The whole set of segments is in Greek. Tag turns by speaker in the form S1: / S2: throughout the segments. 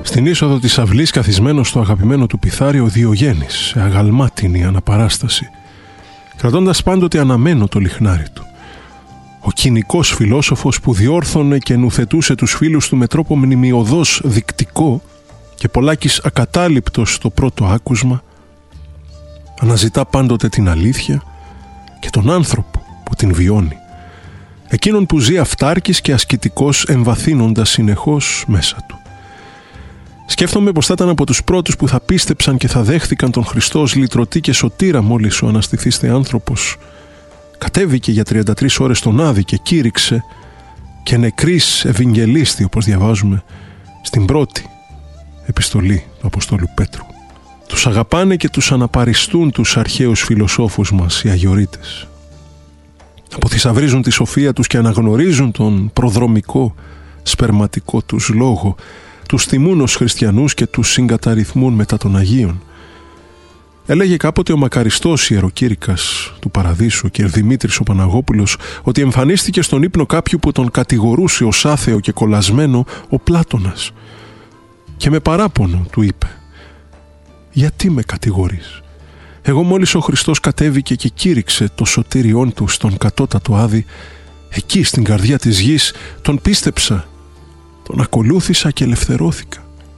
S1: Στην είσοδο της αυλής, καθισμένος στο αγαπημένο του πιθάρι, ο Διογέννης, σε αγαλμάτινη αναπαράσταση, κρατώντας πάντοτε αναμένο το λιχνάρι του. Ο κοινικός φιλόσοφος που διόρθωνε και νουθετούσε τους φίλους του με τρόπο μνημειωδώς δεικτικό και πολλάκις ακατάληπτος στο πρώτο άκουσμα, αναζητά πάντοτε την αλήθεια και τον άνθρωπο που την βιώνει, εκείνον που ζει αυτάρκης και ασκητικός, εμβαθύνοντας συνεχώς μέσα του. Σκέφτομαι πως θα ήταν από τους πρώτους που θα πίστεψαν και θα δέχθηκαν τον Χριστό ως λυτρωτή και σωτήρα μόλις ο αναστηθήστε άνθρωπος κατέβηκε για 33 ώρες στον Άδη και κήρυξε και νεκρής ευαγγελίστη, όπως διαβάζουμε στην πρώτη επιστολή του Αποστόλου Πέτρου. Τους αγαπάνε και τους αναπαριστούν τους αρχαίους φιλοσόφους μας οι Αγιορείτες. Αποθυσαυρίζουν τη σοφία τους και αναγνωρίζουν τον προδρομικό σπερματικό τους λόγο. Τους τιμούν ως χριστιανούς και τους συγκαταρρυθμούν μετά των Έλεγε κάποτε ο μακαριστός ιεροκήρυκας του Παραδείσου, κ. Δημήτρης ο Παναγόπουλος, ότι εμφανίστηκε στον ύπνο κάποιου που τον κατηγορούσε ως άθεο και κολλασμένο ο Πλάτωνας. Και με παράπονο του είπε: «Γιατί με κατηγορείς? Εγώ μόλις ο Χριστός κατέβηκε και κήρυξε το σωτήριόν του στον κατώτατο Άδη, εκεί στην καρδιά της γης τον πίστεψα, τον ακολούθησα και ελευθερώθηκα».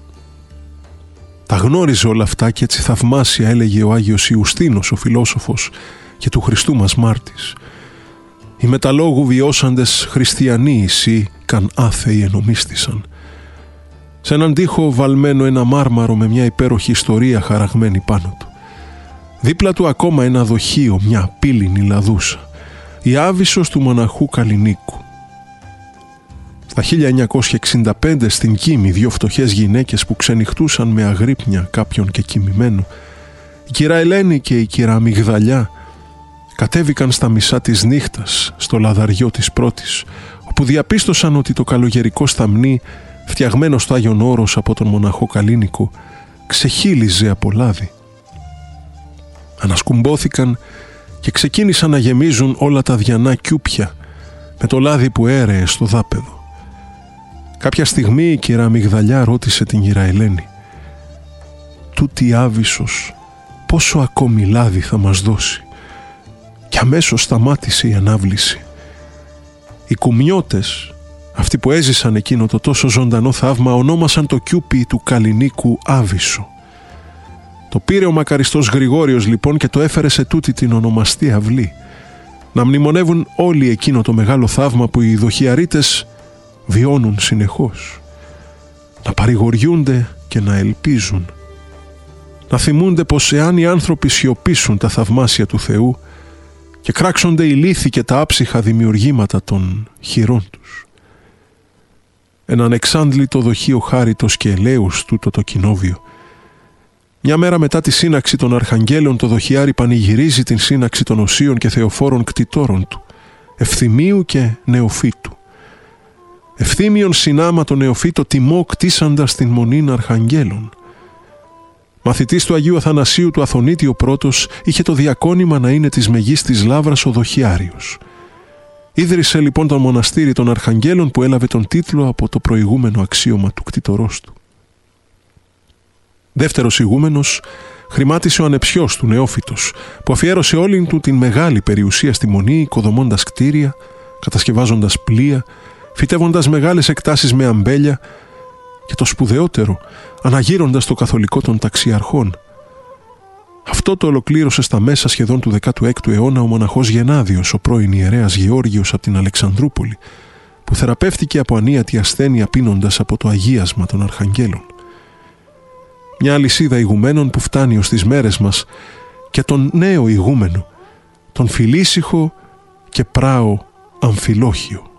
S1: Τα γνώριζε όλα αυτά και έτσι θαυμάσια έλεγε ο Άγιος Ιουστίνος, ο φιλόσοφος και του Χριστού μας μάρτης: «Οι μεταλόγου βιώσαντες χριστιανοί εσύ καν άθεοι ενομίστησαν». Σε έναν τοίχο βαλμένο ένα μάρμαρο με μια υπέροχη ιστορία χαραγμένη πάνω του. Δίπλα του ακόμα ένα δοχείο, μια πύληνη λαδούσα, η Άβυσσος του μοναχού Καλλινίκου. Στα 1965 στην Κίμη, δύο φτωχές γυναίκες που ξενυχτούσαν με αγρύπνια κάποιον και κοιμημένο, η κυρά Ελένη και η κυρά Μυγδαλιά, κατέβηκαν στα μισά της νύχτας στο λαδαριό της πρώτης, όπου διαπίστωσαν ότι το καλογερικό σταμνί, φτιαγμένο στο Άγιον Όρος από τον μοναχό Καλλίνικο, ξεχύλιζε από λάδι. Ανασκουμπόθηκαν και ξεκίνησαν να γεμίζουν όλα τα διανά κιούπια με το λάδι που έρεε στο δάπεδο. Κάποια στιγμή η κυρά Μυγδαλιά ρώτησε την κυρά Ελένη: «Τούτη Άβυσσος πόσο ακόμη λάδι θα μας δώσει?» Και αμέσως σταμάτησε η ανάβληση. Οι κουμιώτες, αυτοί που έζησαν εκείνο το τόσο ζωντανό θαύμα, ονόμασαν το κιούπι του Καλλινίκου Άβυσσο. Το πήρε ο μακαριστός Γρηγόριος λοιπόν και το έφερε σε τούτη την ονομαστή αυλή, να μνημονεύουν όλοι εκείνο το μεγάλο θαύμα που οι δοχιαρίτες βιώνουν συνεχώς, να παρηγοριούνται και να ελπίζουν, να θυμούνται πως εάν οι άνθρωποι σιωπήσουν τα θαυμάσια του Θεού και κράξονται οι λύθοι και τα άψυχα δημιουργήματα των χειρών τους. Έναν εξάντλητο δοχείο χάριτος και ελαίους τούτο το κοινόβιο. Μια μέρα μετά τη σύναξη των Αρχαγγέλων, το δοχιάρι πανηγυρίζει την σύναξη των οσίων και θεοφόρων κτητόρων του, Ευθυμίου και Νεοφύτου. Ευθύμιον συνάμα το Νεοφύτο τιμό κτίσαντας την μονήν Αρχαγγέλων. Μαθητής του Αγίου Αθανασίου του Αθωνίτη ο πρώτος είχε το διακόνημα να είναι της μεγίστης λαύρας ο δοχιάριος. Ίδρυσε λοιπόν το μοναστήρι των Αρχαγγέλων που έλαβε τον τίτλο από το προηγούμενο αξίωμα του κτητορός του. Δεύτερος ηγούμενος χρημάτισε ο ανεψιός του Νεόφυτος, που αφιέρωσε όλη του την μεγάλη περιουσία στη μονή, οικοδομώντας κτίρια, κατασκευάζοντας πλοία, φυτεύοντας μεγάλες εκτάσεις με αμπέλια και το σπουδαιότερο, αναγείροντας το καθολικό των ταξιαρχών. Αυτό το ολοκλήρωσε στα μέσα σχεδόν του 16ου αιώνα ο μοναχός Γενάδιος, ο πρώην ιερέας Γεώργιος από την Αλεξανδρούπολη, που θεραπεύτηκε από ανίατη ασθένεια πίνοντας από το αγίασμα των Αρχαγγέλων. Μια αλυσίδα ηγουμένων που φτάνει ως τις μέρες μας και τον νέο ηγούμενο, τον Φιλήσυχο και πράο Αμφιλόχιο.